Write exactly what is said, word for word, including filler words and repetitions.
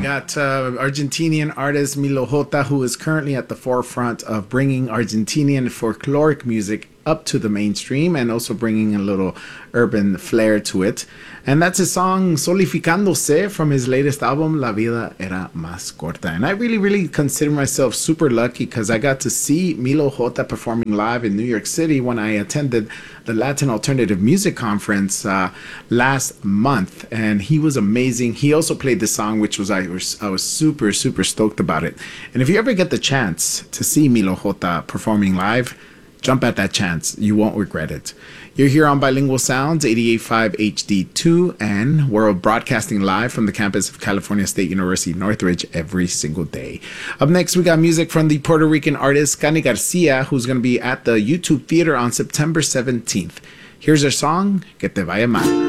got uh, Argentinian artist Milo J, who is currently at the forefront of bringing Argentinian folkloric music up to the mainstream and also bringing a little urban flair to it. And that's his song Solificándose from his latest album, La Vida Era Más Corta. And I really, really consider myself super lucky because I got to see Milo J performing live in New York City when I attended the Latin Alternative Music Conference uh, last month. And he was amazing. He also played this song, which was I, was, I was super, super stoked about it. And if you ever get the chance to see Milo J performing live, jump at that chance. You won't regret it. You're here on Bilingual Sounds, eighty-eight point five H D two, and we're broadcasting live from the campus of California State University, Northridge, every single day. Up next, we got music from the Puerto Rican artist Cani Garcia, who's going to be at the YouTube Theater on September seventeenth. Here's her song, Que Te Vaya Mal.